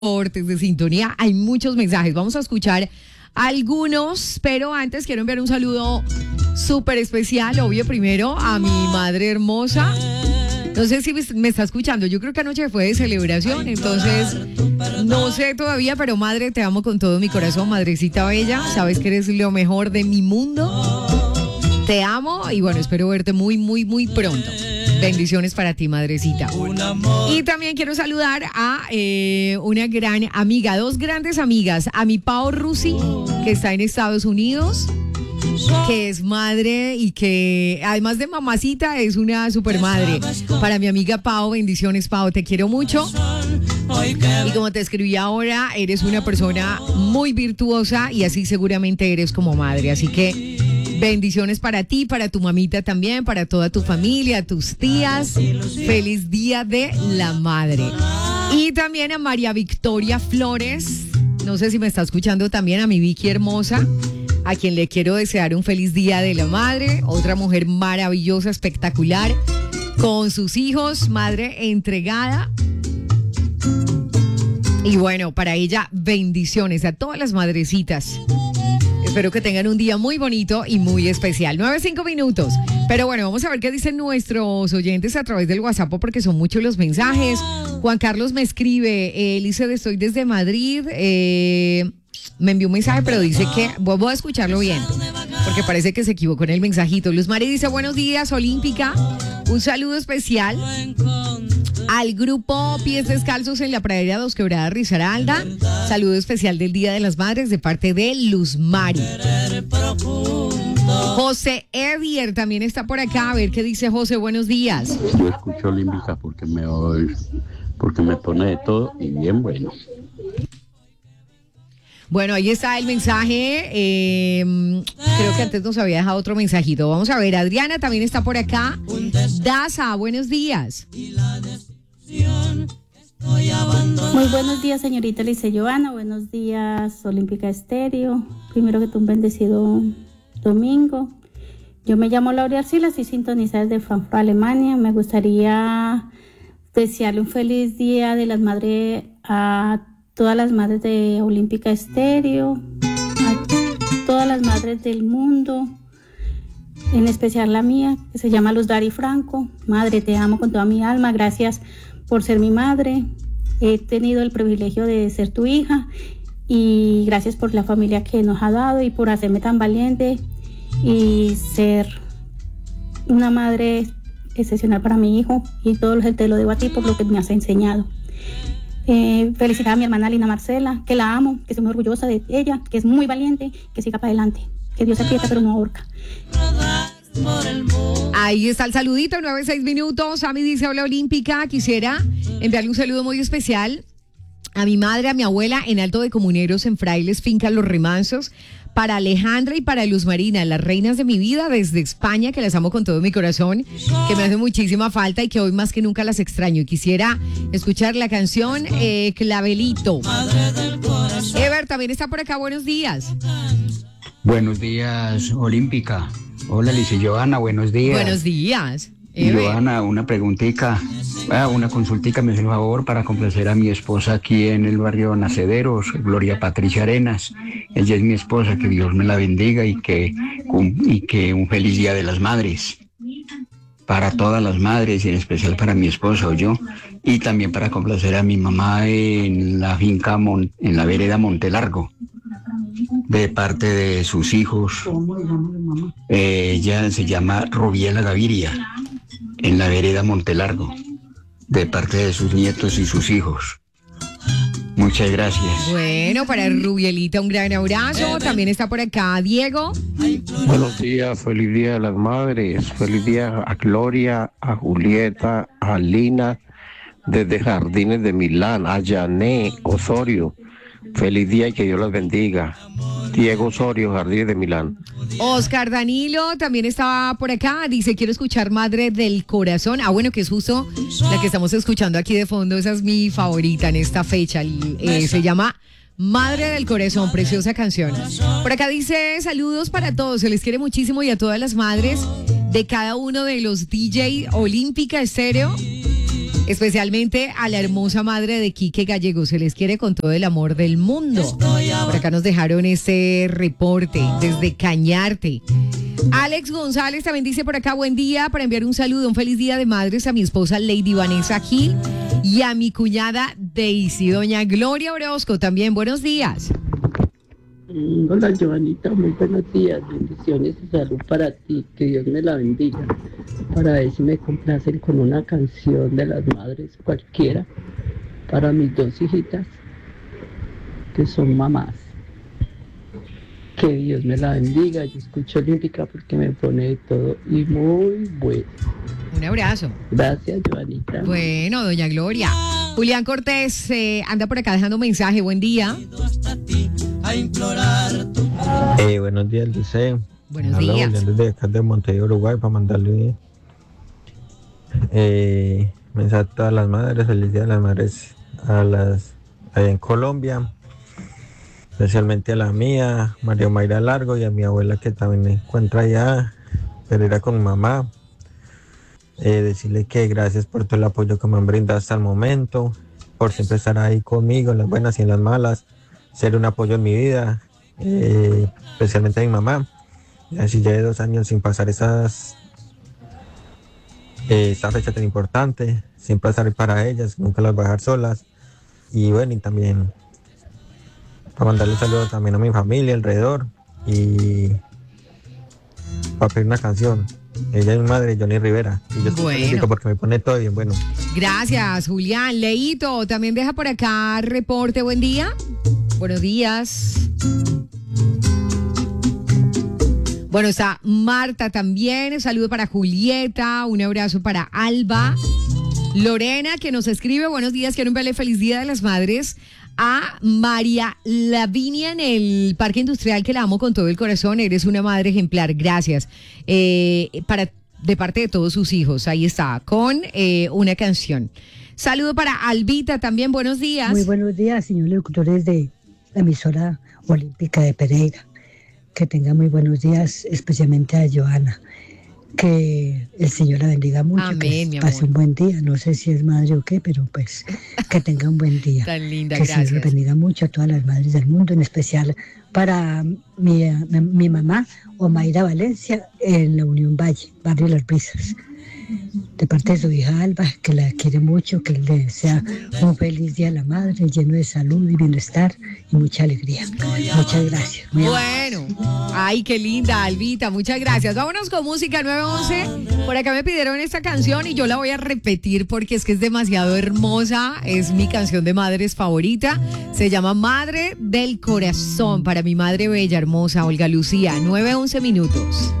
Cortes de sintonía, hay muchos mensajes, vamos a escuchar algunos, pero antes quiero enviar un saludo súper especial, obvio, primero a mi madre hermosa. No sé si me está escuchando, yo creo que anoche fue de celebración, entonces no sé todavía, pero madre, te amo con todo mi corazón, madrecita bella, sabes que eres lo mejor de mi mundo, te amo y bueno, espero verte muy, muy, muy pronto. Bendiciones para ti, madrecita. Y también quiero saludar a una gran amiga, dos grandes amigas, a mi Pao Rusi, que está en Estados Unidos, que es madre y que además de mamacita es una super madre. Para mi amiga Pao, bendiciones Pao, te quiero mucho. Y como te escribí ahora, eres una persona muy virtuosa y así seguramente eres como madre, así que bendiciones para ti, para tu mamita también, para toda tu familia, tus tías. Feliz Día de la Madre. Y también a María Victoria Flores, no sé si me está escuchando también, a mi Vicky hermosa, a quien le quiero desear un feliz Día de la Madre. Otra mujer maravillosa, espectacular, con sus hijos, madre entregada. Y bueno, para ella, bendiciones a todas las madrecitas. Espero que tengan un día muy bonito y muy especial. 9:05 minutos. Pero bueno, vamos a ver qué dicen nuestros oyentes a través del WhatsApp, porque son muchos los mensajes. Juan Carlos me escribe, Elise, estoy desde Madrid. Me envió un mensaje, pero dice que, voy a escucharlo bien, porque parece que se equivocó en el mensajito. Luz Mari dice, buenos días, Olímpica. Un saludo especial al grupo Pies Descalzos en la Pradera Dos Quebradas, Risaralda. Saludo especial del Día de las Madres de parte de Luz Mari. José Edier también está por acá. A ver qué dice José. Buenos días. Yo escucho Olímpica porque me pone de todo y bien bueno. Bueno, ahí está el mensaje. Creo que antes nos había dejado otro mensajito. Vamos a ver, Adriana también está por acá. Daza, buenos días. Muy buenos días, señorita Elise Joana. Buenos días, Olímpica Estéreo. Primero que todo, un bendecido domingo. Yo me llamo Laura Arcila, estoy sintonizada desde Frankfurt, Alemania. Me gustaría desearle un feliz Día de las Madres a todas las madres de Olímpica Estéreo, a todas las madres del mundo, en especial la mía, que se llama Luz Dari Franco. Madre, te amo con toda mi alma, gracias por ser mi madre. He tenido el privilegio de ser tu hija y gracias por la familia que nos ha dado y por hacerme tan valiente y ser una madre excepcional para mi hijo, y todo te lo debo a ti por lo que me has enseñado. Felicitar a mi hermana Lina Marcela, que la amo, que soy muy orgullosa de ella, que es muy valiente, que siga para adelante, que Dios aprieta pero no ahorca. Ahí está el saludito, 9:06 minutos. A mí dice, hola Olímpica, quisiera enviarle un saludo muy especial a mi madre, a mi abuela en Alto de Comuneros, en Frailes, Finca Los Remansos, para Alejandra y para Luz Marina, las reinas de mi vida desde España, que las amo con todo mi corazón, que me hace muchísima falta y que hoy más que nunca las extraño. Y quisiera escuchar la canción Clavelito. Ever también está por acá, buenos días. Buenos días, Olímpica. Hola, Lice Joana, buenos días. Buenos días. Joana, una preguntita, una consultica, me hace el favor, para complacer a mi esposa aquí en el barrio Nacederos, Gloria Patricia Arenas. Ella es mi esposa, que Dios me la bendiga y que un feliz Día de las Madres para todas las madres y en especial para mi esposa o yo, y también para complacer a mi mamá en la finca, en la vereda Montelargo, de parte de sus hijos. Ella se llama Rubiela Gaviria, en la vereda Montelargo, de parte de sus nietos y sus hijos. Muchas gracias. Bueno, para Rubielita un gran abrazo. También está por acá Diego. Buenos días, feliz Día de las Madres. Feliz día a Gloria, a Julieta, a Lina, desde Jardines de Milán, a Yané Osorio. Feliz día y que Dios las bendiga. Diego Osorio, Jardines de Milán. Oscar Danilo también estaba por acá. Dice, quiero escuchar Madre del Corazón. Ah, bueno, que es justo la que estamos escuchando aquí de fondo. Esa es mi favorita en esta fecha. Se llama Madre del Corazón, preciosa canción. Por acá dice, saludos para todos. Se les quiere muchísimo y a todas las madres de cada uno de los DJ Olímpica Estéreo. Especialmente a la hermosa madre de Quique Gallego. Se les quiere con todo el amor del mundo. Por acá nos dejaron este reporte desde Cañarte. Alex González también dice por acá, buen día, para enviar un saludo, un feliz día de madres a mi esposa Lady Vanessa Gil y a mi cuñada Daisy, doña Gloria Orozco también, buenos días. Hola Joanita, muy buenos días, bendiciones y salud para ti, que Dios me la bendiga. Para ver si me complacen con una canción de las madres cualquiera, para mis dos hijitas, que son mamás. Que Dios me la bendiga, yo escucho Olímpica porque me pone de todo y muy bueno. Un abrazo. Gracias, Joanita. Bueno, doña Gloria. Julián Cortés anda por acá dejando un mensaje, buen día. Buenos días, Liceo. Buenos días. Julián desde acá de Montevideo, Uruguay, para mandarle mensaje a todas las madres, feliz día de las madres allá en Colombia, especialmente a la mía, María Mayra Largo, y a mi abuela que también se encuentra allá, pero era con mamá. Decirle que gracias por todo el apoyo que me han brindado hasta el momento, por siempre estar ahí conmigo en las buenas y en las malas, ser un apoyo en mi vida, especialmente a mi mamá. Así llevo 2 años sin pasar esta fecha tan importante, siempre estar para ellas, nunca las voy a dejar solas. Y bueno, y también para mandarle saludos también a mi familia alrededor y para pedir una canción. Ella es mi madre, Johnny Rivera, y yo estoy feliz porque me pone todo bien bueno. Gracias, Julián. Leito también deja por acá reporte, buen día. Buenos días. Bueno, está Marta también, saludo para Julieta, un abrazo para Alba. Lorena, que nos escribe, buenos días, quiero enviarle feliz día de las madres a María Lavinia en el Parque Industrial, que la amo con todo el corazón, eres una madre ejemplar, gracias. De parte de todos sus hijos, ahí está, con una canción. Saludo para Albita también, buenos días. Muy buenos días, señores locutores de la emisora Olímpica de Pereira. Que tenga muy buenos días, especialmente a Joana. Que el Señor la bendiga mucho. Amén, que pase un buen día. No sé si es madre o qué, pero pues que tenga un buen día. Tan linda, que gracias. el Señor bendiga mucho a todas las madres del mundo, en especial para mi mamá, Omaira Valencia, en la Unión Valle, Barrio Las Brisas. De parte de su hija Alba, que la quiere mucho, que le desea un feliz día a la madre, lleno de salud y bienestar y mucha alegría. Muchas gracias. Bueno, ay, qué linda, Albita, muchas gracias. Vámonos con música 911. Por acá me pidieron esta canción y yo la voy a repetir porque es que es demasiado hermosa. Es mi canción de madres favorita. Se llama Madre del Corazón, para mi madre bella, hermosa, Olga Lucía. 9:11 minutos.